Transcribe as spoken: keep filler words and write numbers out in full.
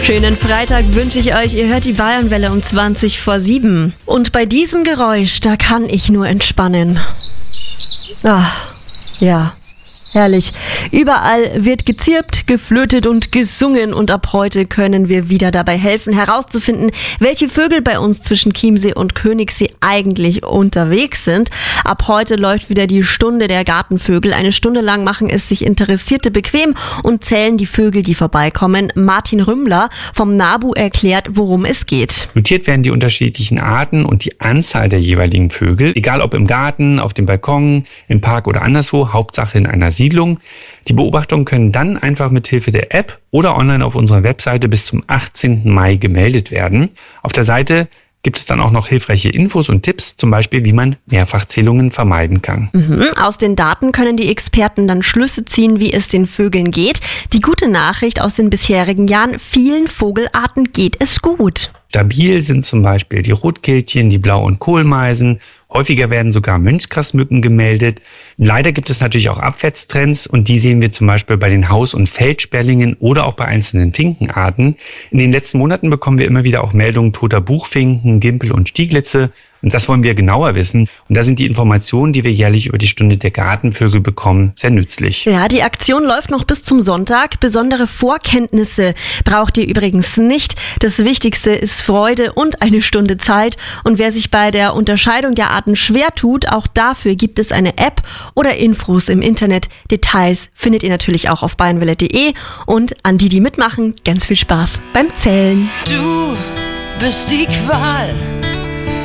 Schönen Freitag wünsche ich euch. Ihr hört die Bayernwelle um zwanzig vor sieben. Und bei diesem Geräusch, da kann ich nur entspannen. Ah, ja. Herrlich. Überall wird gezirpt, geflötet und gesungen und ab heute können wir wieder dabei helfen, herauszufinden, welche Vögel bei uns zwischen Chiemsee und Königssee eigentlich unterwegs sind. Ab heute läuft wieder die Stunde der Gartenvögel. Eine Stunde lang machen es sich Interessierte bequem und zählen die Vögel, die vorbeikommen. Martin Rümmler vom NABU erklärt, worum es geht. Notiert werden die unterschiedlichen Arten und die Anzahl der jeweiligen Vögel, egal ob im Garten, auf dem Balkon, im Park oder anderswo, Hauptsache in einer Siedlung. Die Beobachtungen können dann einfach mit Hilfe der App oder online auf unserer Webseite bis zum achtzehnten Mai gemeldet werden. Auf der Seite gibt es dann auch noch hilfreiche Infos und Tipps, zum Beispiel, wie man Mehrfachzählungen vermeiden kann. Mhm. Aus den Daten können die Experten dann Schlüsse ziehen, wie es den Vögeln geht. Die gute Nachricht aus den bisherigen Jahren: vielen Vogelarten geht es gut. Stabil sind zum Beispiel die Rotkehlchen, die Blau- und Kohlmeisen. Häufiger werden sogar Mönchsgrasmücken gemeldet. Leider gibt es natürlich auch Abwärtstrends und die sehen wir zum Beispiel bei den Haus- und Feldsperlingen oder auch bei einzelnen Finkenarten. In den letzten Monaten bekommen wir immer wieder auch Meldungen toter Buchfinken, Gimpel und Stieglitze. Und das wollen wir genauer wissen. Und da sind die Informationen, die wir jährlich über die Stunde der Gartenvögel bekommen, sehr nützlich. Ja, die Aktion läuft noch bis zum Sonntag. Besondere Vorkenntnisse braucht ihr übrigens nicht. Das Wichtigste ist Freude und eine Stunde Zeit. Und wer sich bei der Unterscheidung der Arten schwer tut, auch dafür gibt es eine App oder Infos im Internet. Details findet ihr natürlich auch auf bayernwelle punkt de. Und an die, die mitmachen, ganz viel Spaß beim Zählen. Du bist die Qual.